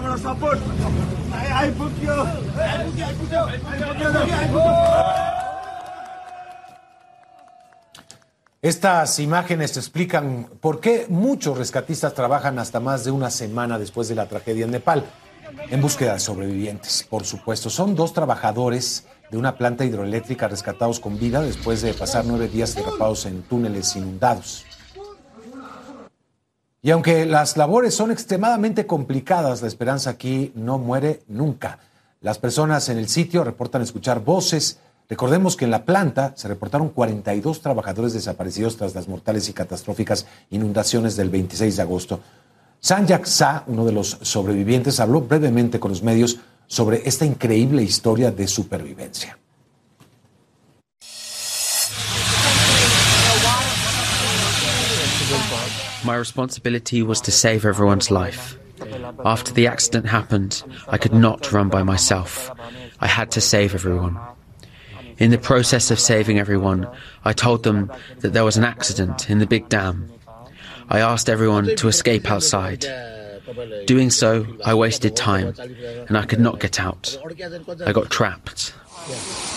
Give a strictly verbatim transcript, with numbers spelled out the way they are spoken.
Estas imágenes explican por qué muchos rescatistas trabajan hasta más de una semana después de la tragedia en Nepal en búsqueda de sobrevivientes. Por supuesto, son dos trabajadores de una planta hidroeléctrica rescatados con vida después de pasar nueve días atrapados en túneles inundados. Y aunque las labores son extremadamente complicadas, la esperanza aquí no muere nunca. Las personas en el sitio reportan escuchar voces. Recordemos que en la planta se reportaron cuarenta y dos trabajadores desaparecidos tras las mortales y catastróficas inundaciones del veintiséis de agosto. Sanjak Sa, uno de los sobrevivientes, habló brevemente con los medios sobre esta increíble historia de supervivencia. My responsibility was to save everyone's life. After the accident happened, I could not run by myself. I had to save everyone. In the process of saving everyone, I told them that there was an accident in the big dam. I asked everyone to escape outside. Doing so, I wasted time, and I could not get out. I got trapped.